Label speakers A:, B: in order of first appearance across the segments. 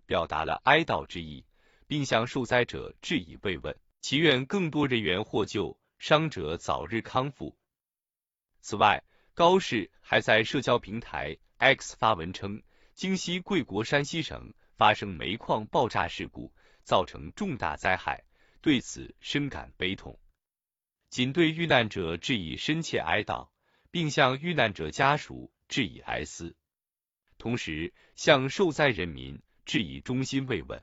A: 表达了哀悼之意，并向受灾者致以慰问，祈愿更多人员获救，伤者早日康复。此外，高市还在社交平台 X 发文称，京西贵国山西省发生煤矿爆炸事故，造成重大灾害，对此深感悲痛，仅对遇难者致以深切哀悼，并向遇难者家属致以哀思，同时向受灾人民致以衷心慰问。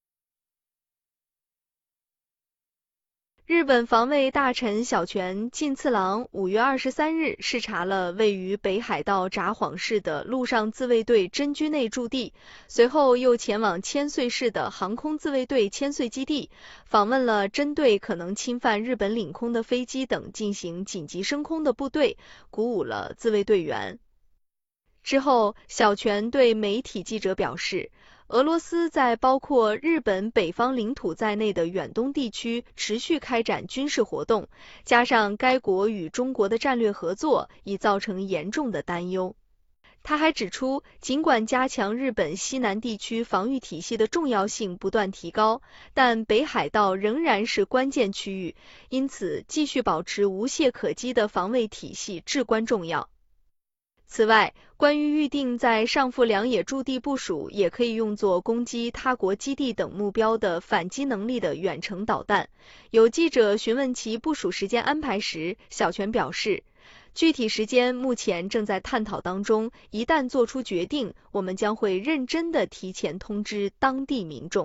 B: 日本防卫大臣小泉进次郎5月23日视察了位于北海道札幌市的陆上自卫队真居内驻地，随后又前往千岁市的航空自卫队千岁基地，访问了针对可能侵犯日本领空的飞机等进行紧急升空的部队，鼓舞了自卫队员。之后，小泉对媒体记者表示，俄罗斯在包括日本北方领土在内的远东地区持续开展军事活动，加上该国与中国的战略合作，已造成严重的担忧。他还指出，尽管加强日本西南地区防御体系的重要性不断提高，但北海道仍然是关键区域，因此继续保持无懈可击的防卫体系至关重要。此外，关于预定在上富良野驻地部署，也可以用作攻击他国基地等目标的反击能力的远程导弹。有记者询问其部署时间安排时，小泉表示，具体时间目前正在探讨当中，一旦做出决定，我们将会认真地提前通知当地民众。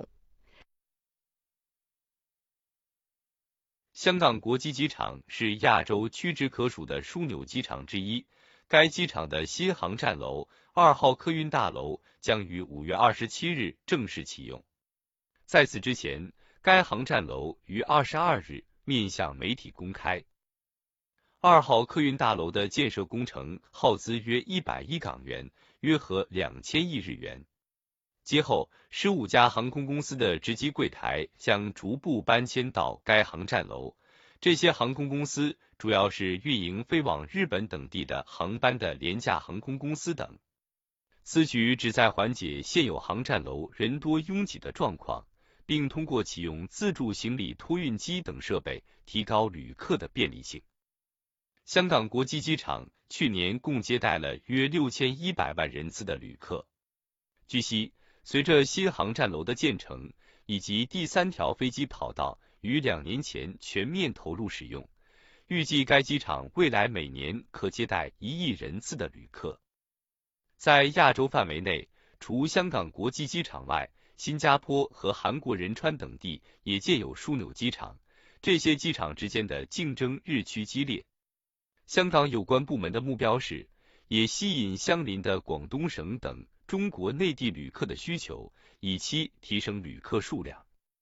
A: 香港国际机场是亚洲屈指可数的枢纽机场之一。该机场的新航站楼2号客运大楼将于5月27日正式启用。在此之前，该航站楼于22日面向媒体公开。2号客运大楼的建设工程耗资约100亿港元，约合2000亿日元。今后，15家航空公司的值机柜台将逐步搬迁到该航站楼。这些航空公司主要是运营飞往日本等地的航班的廉价航空公司等。此举旨在缓解现有航站楼人多拥挤的状况，并通过启用自助行李托运机等设备，提高旅客的便利性。香港国际机场去年共接待了约6100万人次的旅客。据悉，随着新航站楼的建成，以及第3条飞机跑道于2年前全面投入使用，预计该机场未来每年可接待1亿人次的旅客。在亚洲范围内，除香港国际机场外，新加坡和韩国仁川等地也建有枢纽机场，这些机场之间的竞争日趋激烈。香港有关部门的目标是，也吸引相邻的广东省等中国内地旅客的需求，以期提升旅客数量。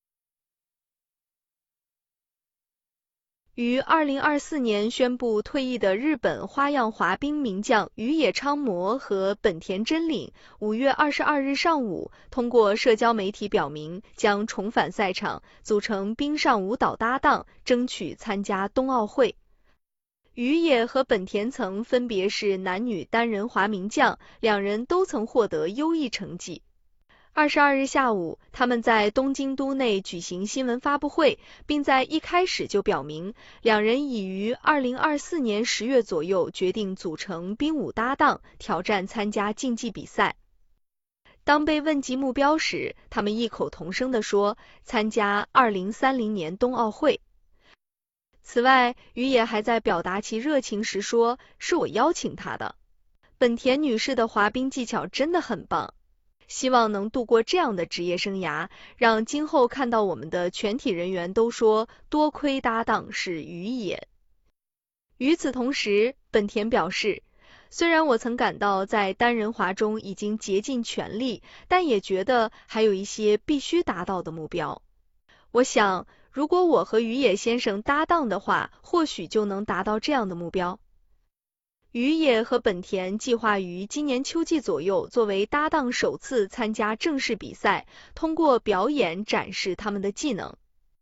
B: 于2024年宣布退役的日本花样滑冰名将宇野昌磨和本田真领5月22日上午通过社交媒体表明将重返赛场，组成冰上舞蹈搭档，争取参加冬奥会。宇野和本田曾分别是男女单人滑名将，两人都曾获得优异成绩。22日下午，他们在东京都内举行新闻发布会，并在一开始就表明，两人已于2024年10月左右决定组成冰舞搭档，挑战参加竞技比赛。当被问及目标时，他们异口同声地说，参加2030年冬奥会。此外，宇野还在表达其热情时说，是我邀请他的。本田女士的滑冰技巧真的很棒。希望能度过这样的职业生涯，让今后看到我们的全体人员都说多亏搭档是宇野。与此同时，本田表示，虽然我曾感到在单人滑中已经竭尽全力，但也觉得还有一些必须达到的目标。我想，如果我和宇野先生搭档的话，或许就能达到这样的目标。宇野和本田计划于今年秋季左右作为搭档首次参加正式比赛，通过表演展示他们的技能。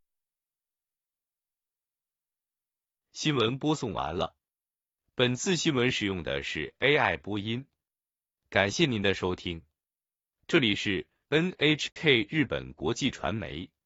A: 新闻播送完了。本次新闻使用的是 AI 播音。感谢您的收听。这里是 NHK 日本国际传媒